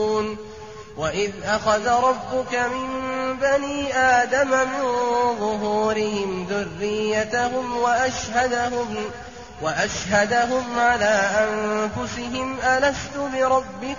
وإذ أخذ ربك من بني آدم من ظهورهم ذريتهم وأشهدهم على أنفسهم ألست بربكم